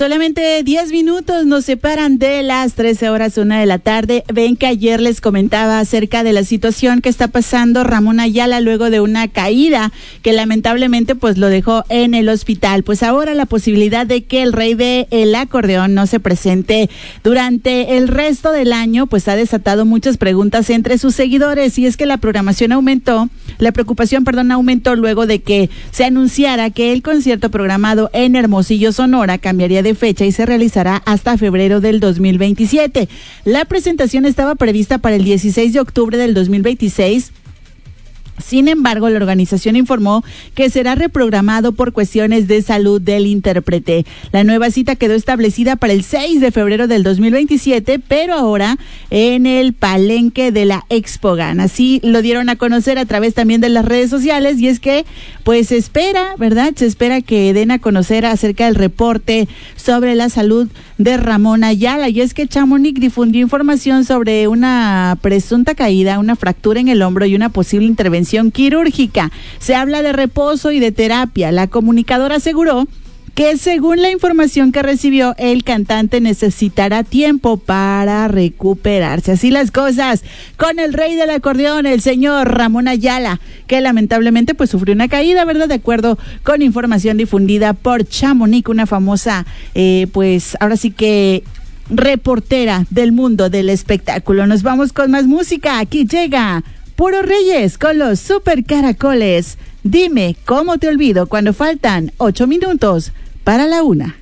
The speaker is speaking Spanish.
Solamente 10 minutos nos separan de las 13:01 de la tarde. Ven que ayer les comentaba acerca de la situación que está pasando Ramón Ayala luego de una caída que lamentablemente pues lo dejó en el hospital. Pues ahora la posibilidad de que el rey del acordeón no se presente durante el resto del año pues ha desatado muchas preguntas entre sus seguidores, y es que la preocupación aumentó luego de que se anunciara que el concierto programado en Hermosillo, Sonora, cambiaría de fecha y se realizará hasta febrero del 2027. La presentación estaba prevista para el 16 de octubre del 2026. Sin embargo, la organización informó que será reprogramado por cuestiones de salud del intérprete. La nueva cita quedó establecida para el 6 de febrero del 2027, pero ahora en el Palenque de la Expogan. Así lo dieron a conocer a través también de las redes sociales, y es que pues se espera, ¿verdad? Se espera que den a conocer acerca del reporte sobre la salud de Ramón Ayala, y es que Chamonix difundió información sobre una presunta caída, una fractura en el hombro y una posible intervención quirúrgica. Se habla de reposo y de terapia. La comunicadora aseguró que según la información que recibió, el cantante necesitará tiempo para recuperarse. Así las cosas con el rey del acordeón, el señor Ramón Ayala, que lamentablemente pues sufrió una caída, ¿verdad? De acuerdo con información difundida por Chamonix, una famosa pues ahora sí que reportera del mundo del espectáculo. Nos vamos con más música. Aquí llega Puro Reyes con los Super Caracoles. Dime cómo te olvido cuando faltan 8 minutos para la 1.